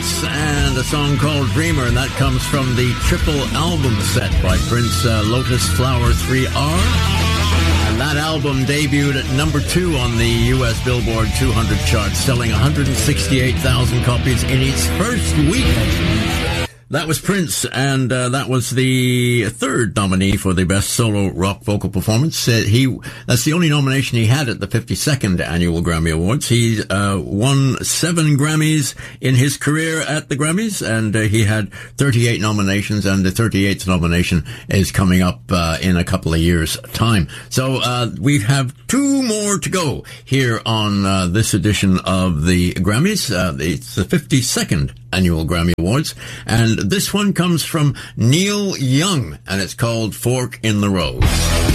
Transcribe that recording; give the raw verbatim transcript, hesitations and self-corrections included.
Prince and a song called Dreamer, and that comes from the triple album set by Prince, uh, Lotus Flower three R. And that album debuted at number two on the U S Billboard two hundred chart, selling one hundred sixty-eight thousand copies in its first week. That was Prince, and uh, that was the third nominee for the Best Solo Rock Vocal Performance. Uh, he That's the only nomination he had at the fifty-second Annual Grammy Awards. He uh, won seven Grammys in his career at the Grammys, and uh, he had thirty-eight nominations, and the thirty-eighth nomination is coming up uh, in a couple of years' time. So uh, we have two more to go here on uh, this edition of the Grammys. Uh, it's the fifty-second Annual Grammy Awards, and this one comes from Neil Young, and it's called Fork in the Road.